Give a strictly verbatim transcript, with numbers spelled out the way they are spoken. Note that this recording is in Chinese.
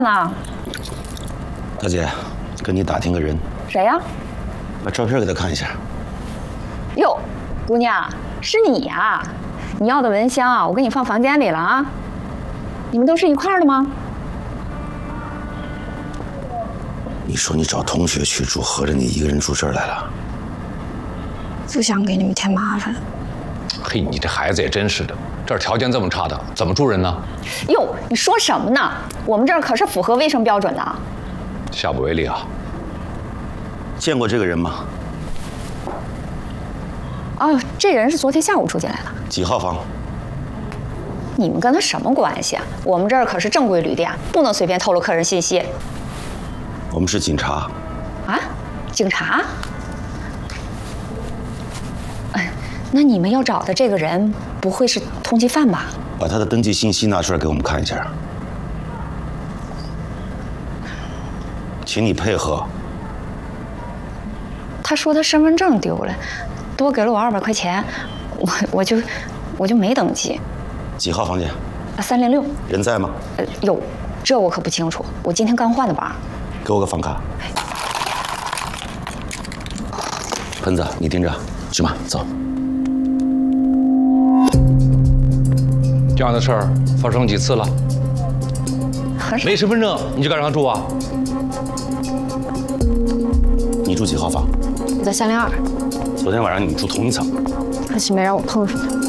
呢？ 大姐，跟你打听个人。 谁呀？ 把照片给他看一下。 哟，姑娘，是你呀？你要的蚊香啊，我给你放房间里了啊。你们都是一块儿的吗？ 你说你找同学去住，合着你一个人住这儿来了？ 不想给你们添麻烦。 嘿，你这孩子也真是的，这儿条件这么差的，怎么住人呢？ 哟，你说什么呢？我们这儿可是符合卫生标准的。 下不为例啊。 见过这个人吗？ 哦，这人是昨天下午住进来的。 几号房？ 你们跟他什么关系啊？我们这儿可是正规旅店，不能随便透露客人信息。 我们是警察。 啊？警察？哎，那你们要找的这个人不会是通缉犯吧？ 把他的登记信息拿出来给我们看一下。请你配合。 他说他身份证丢了，多给了我二百块钱，我我就我就没登记。 几号房间？ 三零六。 人在吗？ 呃，有，这我可不清楚，我今天刚换的班。 给我个房卡。喷子，你盯着，去吧，走。 这样的事儿发生几次了？ 很少。 没身份证你就敢让他住啊？ 你住几号房？ 我在三零二。 昨天晚上你们住同一层。 可惜没让我碰上。